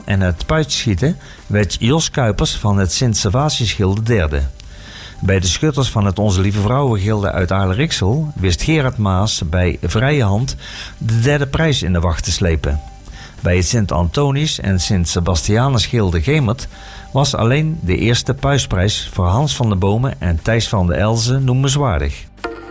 en het puitschieten werd Jos Kuipers van het Sint-Servatiusgilde derde. Bij de schutters van het Onze Lieve Vrouwengilde uit Aarle-Riksel wist Gerard Maas bij vrije hand de derde prijs in de wacht te slepen. Bij het Sint-Antonius en Sint-Sebastianusgilde Gemert was alleen de eerste puisprijs voor Hans van der Bomen en Thijs van der Elzen noemenswaardig.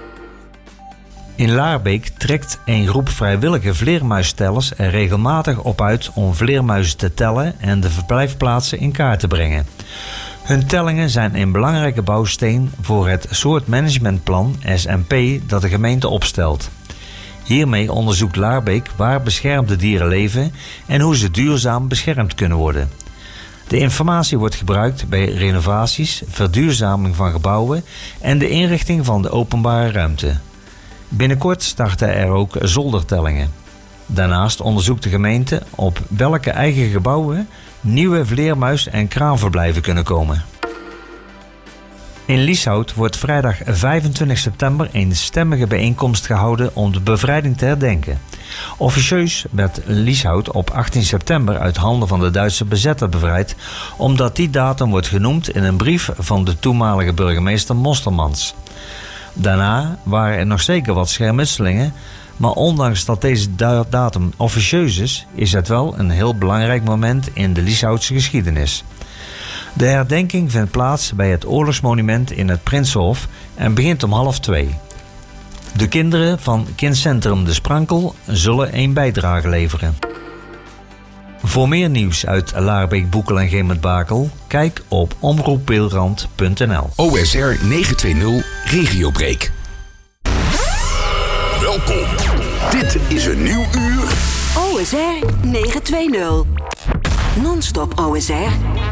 In Laarbeek trekt een groep vrijwillige vleermuistellers er regelmatig op uit om vleermuizen te tellen en de verblijfplaatsen in kaart te brengen. Hun tellingen zijn een belangrijke bouwsteen voor het soortmanagementplan SMP dat de gemeente opstelt. Hiermee onderzoekt Laarbeek waar beschermde dieren leven en hoe ze duurzaam beschermd kunnen worden. De informatie wordt gebruikt bij renovaties, verduurzaming van gebouwen en de inrichting van de openbare ruimte. Binnenkort starten er ook zoldertellingen. Daarnaast onderzoekt de gemeente op welke eigen gebouwen nieuwe vleermuis- en kraanverblijven kunnen komen. In Lieshout wordt vrijdag 25 september een stemmige bijeenkomst gehouden om de bevrijding te herdenken. Officieus werd Lieshout op 18 september uit handen van de Duitse bezetter bevrijd, omdat die datum wordt genoemd in een brief van de toenmalige burgemeester Mostermans. Daarna waren er nog zeker wat schermutselingen, maar ondanks dat deze datum officieus is het wel een heel belangrijk moment in de Lieshoutse geschiedenis. De herdenking vindt plaats bij het oorlogsmonument in het Prinsenhof en begint om 13:30. De kinderen van Kindcentrum De Sprankel zullen een bijdrage leveren. Voor meer nieuws uit Laarbeek, Boekel en Gemert-Bakel, kijk op omroepbeelrand.nl. OSR 920 Regiobreak. Welkom. Dit is een nieuw uur. OSR 920. Non-stop OSR.